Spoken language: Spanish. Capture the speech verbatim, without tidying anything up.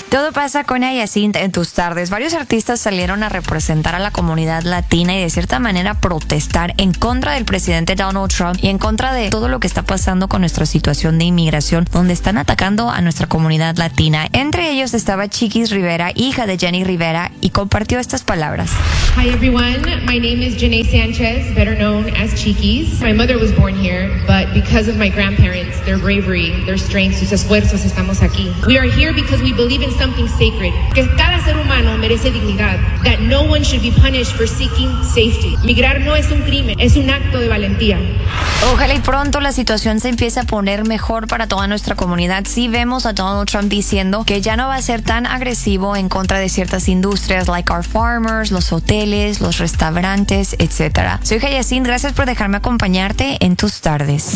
Todo pasa con Yacint en tus tardes. Varios artistas salieron a representar a la comunidad latina y de cierta manera protestar en contra del presidente Donald Trump y en contra de todo lo que está pasando con nuestra situación de inmigración, donde están atacando a nuestra comunidad latina. Entre ellos estaba Chiquis Rivera, hija de Jenny Rivera, y compartió estas palabras. Hi everyone, my name is Janae Sanchez, better known as Chiquis. My mother was born here, but because of my grandparents, their bravery, their strength, sus esfuerzos, estamos aquí. We are here because we believe in something sacred, que cada ser humano merece dignidad, that no one should be punished for seeking safety. Migrar no es un crimen, es un acto de valentía. Ojalá y pronto la situación se empiece a poner mejor para toda nuestra comunidad. Sí vemos a Donald Trump diciendo que ya no va a ser tan agresivo en contra de ciertas industrias, like our farmers, los hoteles, los restaurantes, etcétera. Soy Yacint, gracias por dejarme acompañarte en tus tardes.